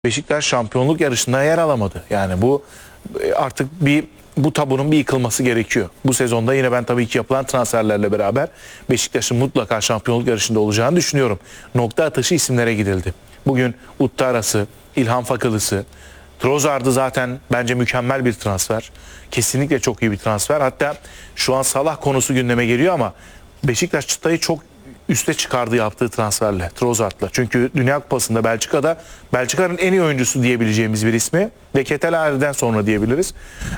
Beşiktaş şampiyonluk yarışında yer alamadı. Yani bu artık bu tabunun bir yıkılması gerekiyor. Bu sezonda yine ben tabii ki yapılan transferlerle beraber Beşiktaş'ın mutlaka şampiyonluk yarışında olacağını düşünüyorum. Nokta atışı isimlere gidildi. Bugün Uttarası, İlhan Fakılısı, Trossard'ı zaten bence mükemmel bir transfer. Kesinlikle çok iyi bir transfer. Hatta şu an Salah konusu gündeme geliyor ama Beşiktaş çıtayı çok üste çıkardı yaptığı transferle, Trossard'la. Çünkü Dünya Kupası'nda Belçika'nın en iyi oyuncusu diyebileceğimiz bir ismi ve Ketelari'den sonra diyebiliriz.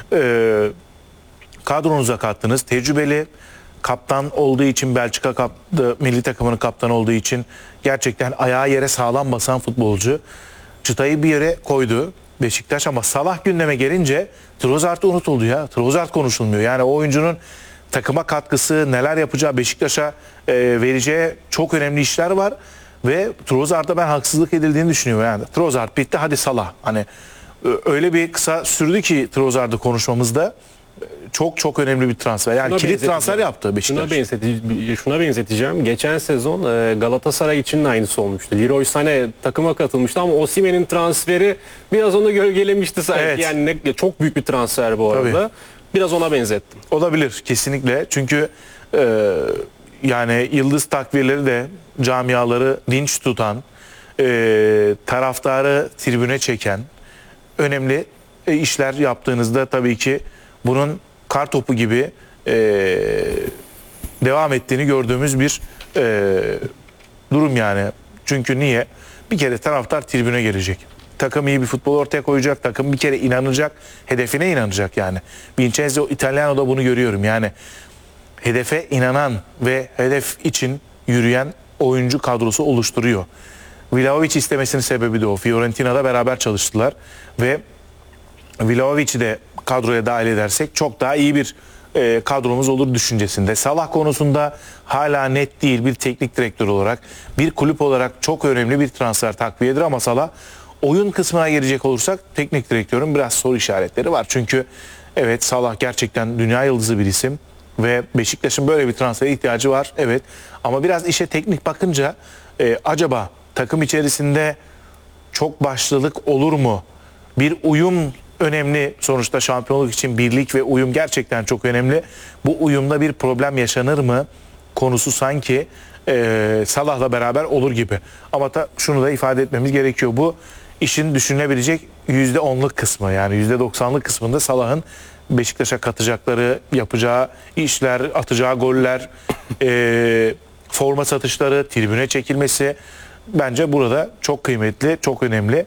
Kadronuza kattınız. Tecrübeli kaptan olduğu için, Belçika milli takımının kaptanı olduğu için gerçekten ayağı yere sağlam basan futbolcu. Çıtayı bir yere koydu Beşiktaş ama Salah gündeme gelince Trossard unutuldu ya. Trossard konuşulmuyor. Yani o oyuncunun takıma katkısı, neler yapacağı, Beşiktaş'a vereceği çok önemli işler var ve Trossard'a ben haksızlık edildiğini düşünüyorum. Yani Trossard bitti, hadi Salah. Hani öyle bir kısa sürdü ki Trossard'ı konuşmamızda. Çok önemli bir transfer. Yani kilit transfer yaptı Beşiktaş. Şuna benzeteceğim. Geçen sezon Galatasaray için de aynısı olmuştu. Leroy Sané takıma katılmıştı ama Osimhen'in transferi biraz onu gölgelemişti sanki. Evet. Yani çok büyük bir transfer bu arada. Tabii. Biraz ona benzettim. Olabilir kesinlikle. Çünkü yani yıldız takviyeleri de camiaları dinç tutan, taraftarı tribüne çeken önemli işler yaptığınızda tabii ki bunun kar topu gibi devam ettiğini gördüğümüz bir durum yani. Çünkü niye? Bir kere taraftar tribüne gelecek. Takım iyi bir futbol ortaya koyacak. Takım bir kere inanacak. Hedefine inanacak yani. Vincenzo Italiano'da bunu görüyorum. Yani hedefe inanan ve hedef için yürüyen oyuncu kadrosu oluşturuyor. Vlahovic istemesinin sebebi de o. Fiorentina'da beraber çalıştılar ve Vlahovic'i de kadroya dahil edersek çok daha iyi bir kadromuz olur düşüncesinde. Salah konusunda hala net değil, bir teknik direktör olarak, bir kulüp olarak çok önemli bir transfer takviyedir ama Salah oyun kısmına gelecek olursak teknik direktörün biraz soru işaretleri var. Çünkü evet, Salah gerçekten dünya yıldızı bir isim ve Beşiktaş'ın böyle bir transfere ihtiyacı var. Evet, ama biraz işe teknik bakınca acaba takım içerisinde çok başlılık olur mu? Bir uyum önemli. Sonuçta şampiyonluk için birlik ve uyum gerçekten çok önemli. Bu uyumda bir problem yaşanır mı konusu sanki Salah'la beraber olur gibi. Ama şunu da ifade etmemiz gerekiyor. Bu işin düşünülebilecek %10'luk kısmı, yani %90'lık kısmında Salah'ın Beşiktaş'a katacakları, yapacağı işler, atacağı goller, forma satışları, tribüne çekilmesi bence burada çok kıymetli, çok önemli.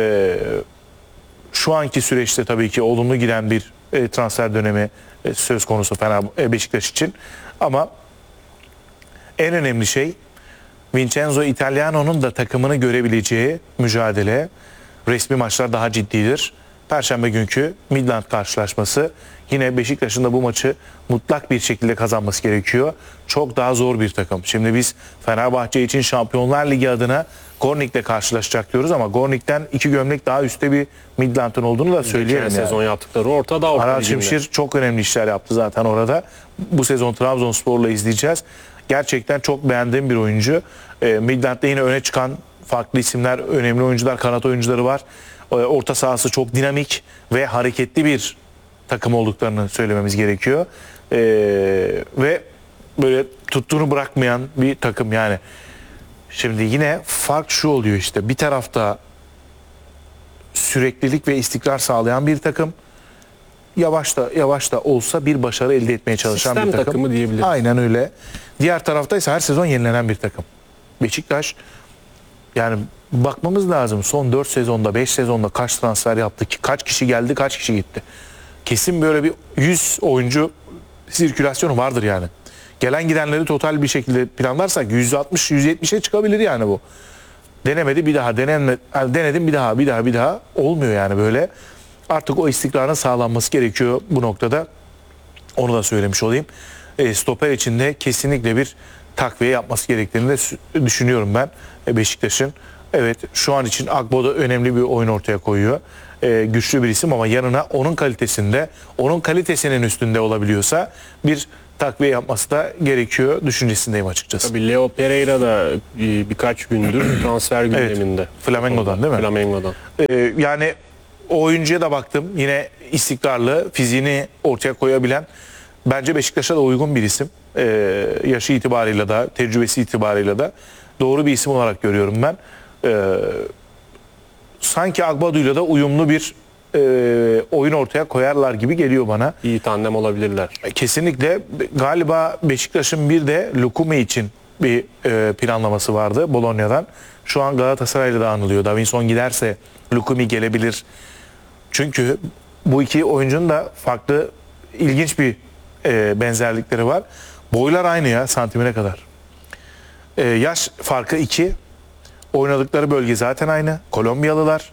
Şu anki süreçte tabii ki olumlu giden bir transfer dönemi söz konusu Beşiktaş için. Ama en önemli şey Vincenzo Italiano'nun da takımını görebileceği mücadele. Resmi maçlar daha ciddidir. Perşembe günkü Midland karşılaşması. Yine Beşiktaş'ın da bu maçı mutlak bir şekilde kazanması gerekiyor. Çok daha zor bir takım. Şimdi biz Fenerbahçe için Şampiyonlar Ligi adına Gornik'le karşılaşacak diyoruz ama Gornik'ten 2 gömlek daha üstte bir Midland'ın olduğunu da söyleyelim. Geçen sezon yaptıkları ortada. Aral Şimşir çok önemli işler yaptı zaten orada. Bu sezon Trabzonspor'la izleyeceğiz. Gerçekten çok beğendiğim bir oyuncu. Midland'da yine öne çıkan farklı isimler, önemli oyuncular, kanat oyuncuları var. Orta sahası çok dinamik ve hareketli bir takım olduklarını söylememiz gerekiyor. Ve böyle tuttuğunu bırakmayan bir takım yani. Şimdi yine fark şu oluyor işte. Bir tarafta süreklilik ve istikrar sağlayan bir takım. Yavaş da olsa bir başarı elde etmeye çalışan sistem bir takım. Takımı diyebiliriz. Aynen öyle. Diğer tarafta ise her sezon yenilenen bir takım. Beşiktaş, yani bakmamız lazım. Son 4 sezonda, 5 sezonda kaç transfer yaptı ki? Kaç kişi geldi, kaç kişi gitti? Kesin böyle bir 100 oyuncu sirkülasyonu vardır yani. Gelen gidenleri total bir şekilde planlarsak 160-170'e çıkabilir yani bu. Denemedi bir daha, denedim bir daha olmuyor yani böyle. Artık o istikrarın sağlanması gerekiyor bu noktada. Onu da söylemiş olayım. Stoper için de kesinlikle bir takviye yapması gerektiğini de düşünüyorum ben Beşiktaş'ın. Evet, şu an için Agbo da önemli bir oyun ortaya koyuyor. Güçlü bir isim ama yanına onun kalitesinde, onun kalitesinin üstünde olabiliyorsa bir takviye yapması da gerekiyor düşüncesindeyim açıkçası. Tabii Leo Pereira da birkaç gündür transfer gündeminde. Flamengo'dan değil mi? Flamengo'dan. Yani o oyuncuya da baktım. Yine istikrarlı, fiziğini ortaya koyabilen, bence Beşiktaş'a da uygun bir isim. Yaşı itibarıyla da, tecrübesi itibarıyla da doğru bir isim olarak görüyorum ben. Sanki Agbadu'yla da uyumlu bir oyun ortaya koyarlar gibi geliyor bana. İyi tandem olabilirler. Kesinlikle galiba Beşiktaş'ın bir de Lukumi için bir planlaması vardı Bologna'dan. Şu an Galatasaray'la da anılıyor. Davinson giderse Lukumi gelebilir. Çünkü bu iki oyuncunun da farklı, ilginç bir benzerlikleri var. Boylar aynı ya, santimine kadar. Yaş farkı 2. Oynadıkları bölge zaten aynı. Kolombiyalılar.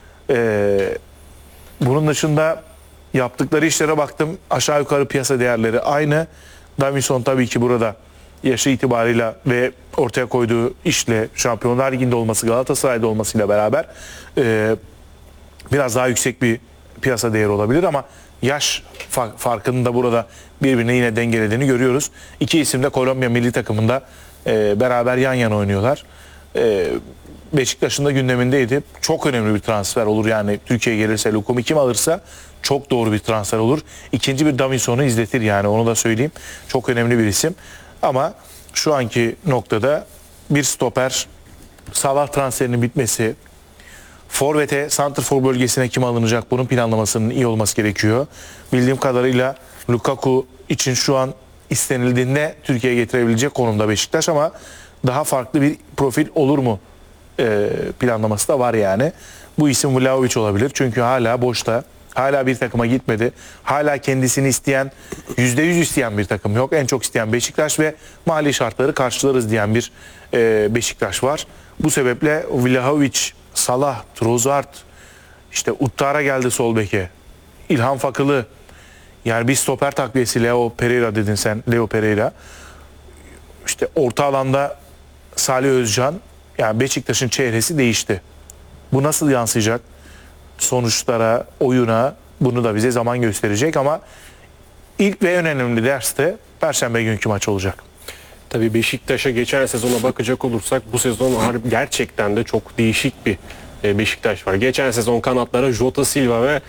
Bunun dışında yaptıkları işlere baktım. Aşağı yukarı piyasa değerleri aynı. Davinson tabii ki burada yaşı itibarıyla ve ortaya koyduğu işle, Şampiyonlar Ligi'nde olması, Galatasaray'da olmasıyla beraber biraz daha yüksek bir piyasa değeri olabilir ama yaş farkının da burada birbirine yine dengelediğini görüyoruz. İki isim de Kolombiya milli takımında beraber yan yana oynuyorlar. Beşiktaş'ın da gündemindeydi. Çok önemli bir transfer olur yani, Türkiye'ye gelirse, Lukumi kim alırsa çok doğru bir transfer olur. İkinci bir Davinson'u izletir yani, onu da söyleyeyim. Çok önemli bir isim. Ama şu anki noktada bir stoper, Salah transferinin bitmesi, forvete, santrfor bölgesine kim alınacak, bunun planlamasının iyi olması gerekiyor. Bildiğim kadarıyla Lukaku için şu an istenildiğinde Türkiye'ye getirebilecek konumda Beşiktaş ama daha farklı bir profil olur mu planlaması da var yani. Bu isim Vlahovic olabilir. Çünkü hala boşta. Hala bir takıma gitmedi. Hala kendisini isteyen, %100 isteyen bir takım yok. En çok isteyen Beşiktaş ve mali şartları karşılarız diyen bir Beşiktaş var. Bu sebeple Vlahovic, Salah, Trossard, işte Uttara geldi sol beke, İlhan Fakılı, yani bir stoper takviyesi, Leo Pereira dedin sen, Leo Pereira. İşte orta alanda Salih Özcan, yani Beşiktaş'ın çehresi değişti. Bu nasıl yansıyacak sonuçlara, oyuna, bunu da bize zaman gösterecek ama ilk ve en önemli ders de Perşembe günkü maç olacak. Tabii Beşiktaş'a geçen sezona bakacak olursak bu sezon gerçekten de çok değişik bir Beşiktaş var. Geçen sezon kanatlara Jota Silva ve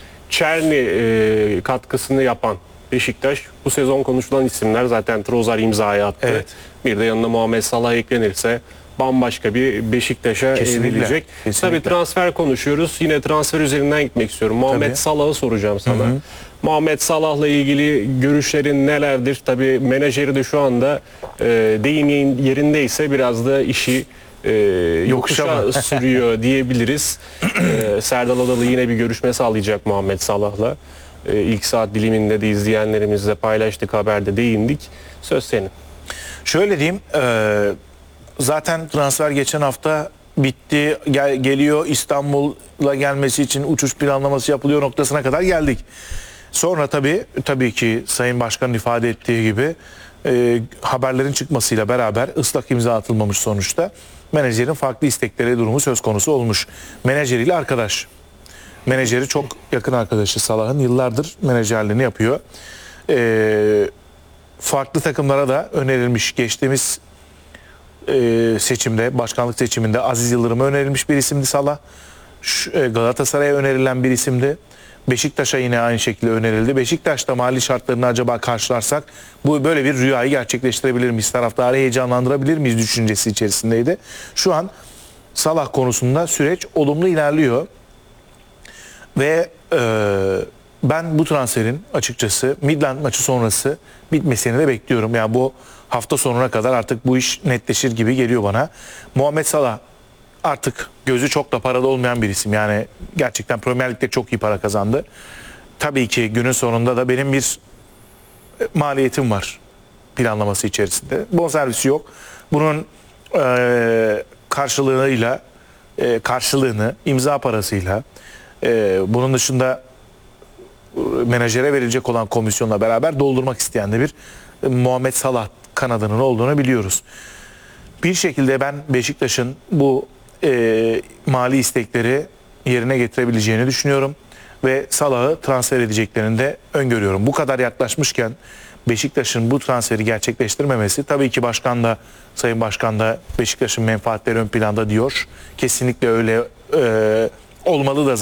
Çerni katkısını yapan Beşiktaş. Bu sezon konuşulan isimler zaten Trossard imzayı attı. Evet. Bir de yanına Muhammed Salah eklenirse bambaşka bir Beşiktaş'a evrilecek. Tabii transfer konuşuyoruz. Yine transfer üzerinden gitmek istiyorum. Muhammed Salah'ı soracağım sana. Hı hı. Muhammed Salah'la ilgili görüşlerin nelerdir? Tabii menajeri de şu anda deyim yerindeyse biraz da işi yokuşa sürüyor diyebiliriz. Serdal Adalı yine bir görüşme sağlayacak Muhammed Salah'la. İlk saat diliminde de izleyenlerimizle paylaştık, haberde değindik. Söz senin. Şöyle diyeyim, zaten transfer geçen hafta bitti, geliyor, İstanbul'a gelmesi için uçuş planlaması yapılıyor noktasına kadar geldik. Sonra tabii ki Sayın Başkan'ın ifade ettiği gibi haberlerin çıkmasıyla beraber ıslak imza atılmamış sonuçta. Menajerin farklı istekleri durumu söz konusu olmuş. Menajeriyle arkadaş. Menajeri çok yakın arkadaşı Salah'ın, yıllardır menajerliğini yapıyor. Farklı takımlara da önerilmiş, geçtiğimiz seçimde, başkanlık seçiminde Aziz Yıldırım'a önerilmiş bir isimdi Salah. Galatasaray'a önerilen bir isimdi. Beşiktaş'a yine aynı şekilde önerildi. Beşiktaş'ta mali şartlarını acaba karşılarsak bu böyle bir rüyayı gerçekleştirebilir miyiz? Taraftarı heyecanlandırabilir miyiz düşüncesi içerisindeydi. Şu an Salah konusunda süreç olumlu ilerliyor. Ve ben bu transferin açıkçası Midland maçı sonrası bitmesini de bekliyorum. Yani bu hafta sonuna kadar artık bu iş netleşir gibi geliyor bana. Muhammed Salah artık gözü çok da parada olmayan bir isim. Yani gerçekten Premier Lig'de çok iyi para kazandı. Tabii ki günün sonunda da benim bir maliyetim var planlaması içerisinde. Bonservisi yok. Bunun karşılığını imza parasıyla, bunun dışında menajere verilecek olan komisyonla beraber doldurmak isteyen de bir Muhammed Salah kanadının olduğunu biliyoruz. Bir şekilde ben Beşiktaş'ın bu mali istekleri yerine getirebileceğini düşünüyorum. Ve Salah'ı transfer edeceklerini de öngörüyorum. Bu kadar yaklaşmışken Beşiktaş'ın bu transferi gerçekleştirmemesi, tabii ki Sayın Başkan da Beşiktaş'ın menfaatleri ön planda diyor. Kesinlikle öyle olmalı da